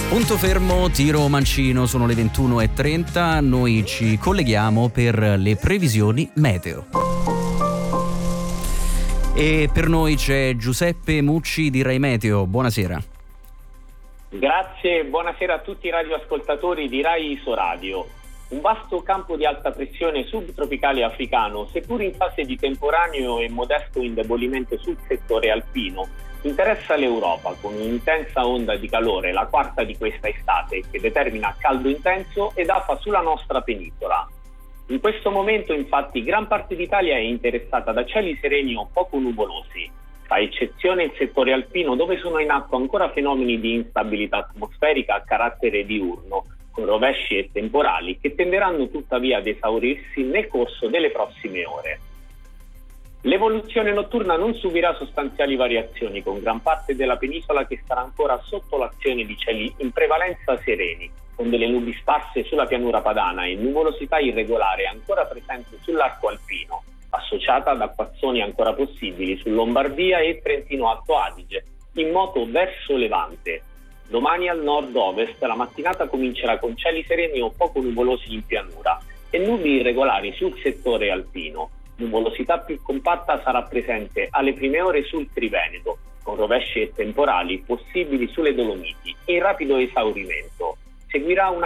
Punto fermo, tiro mancino, sono le 21:30, noi ci colleghiamo per le previsioni meteo. E per noi c'è Giuseppe Mucci di Rai Meteo, buonasera. Grazie, buonasera a tutti i radioascoltatori di Rai Isoradio. Un vasto campo di alta pressione subtropicale africano, seppur in fase di temporaneo e modesto indebolimento sul settore alpino, interessa l'Europa con un'intensa onda di calore, la quarta di questa estate, che determina caldo intenso ed afa sulla nostra penisola. In questo momento, infatti, gran parte d'Italia è interessata da cieli sereni o poco nuvolosi, fa eccezione il settore alpino dove sono in atto ancora fenomeni di instabilità atmosferica a carattere diurno, con rovesci e temporali che tenderanno tuttavia ad esaurirsi nel corso delle prossime ore. L'evoluzione notturna non subirà sostanziali variazioni, con gran parte della penisola che sarà ancora sotto l'azione di cieli in prevalenza sereni, con delle nubi sparse sulla pianura padana e nuvolosità irregolare ancora presente sull'arco alpino, associata ad acquazzoni ancora possibili su Lombardia e Trentino Alto Adige, in moto verso Levante. Domani al nord-ovest la mattinata comincerà con cieli sereni o poco nuvolosi in pianura e nubi irregolari sul settore alpino. Nuvolosità più compatta sarà presente alle prime ore sul Triveneto, con rovesci e temporali possibili sulle Dolomiti, in rapido esaurimento. Seguirà una